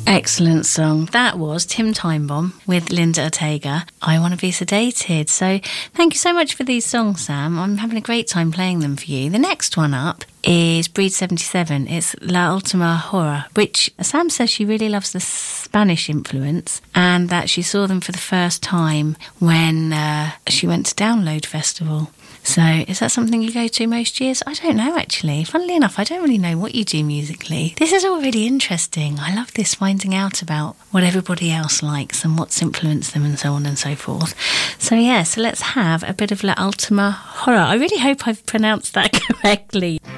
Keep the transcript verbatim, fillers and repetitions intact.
Excellent song. That was Tim Timebomb with Linda Ortega, I Want to Be Sedated. So thank you so much for these songs, Sam. I'm having a great time playing them for you. The next one up is Breed seventy-seven. It's La Ultima Hora, which Sam says she really loves the Spanish influence and that she saw them for the first time when uh, she went to Download Festival. So is that something you go to most years? I don't know, actually. Funnily enough, I don't really know what you do musically. This is all really interesting. I love this, finding out about what everybody else likes and what's influenced them and so on and so forth. So yeah, so let's have a bit of La Ultima Hora. I really hope I've pronounced that correctly.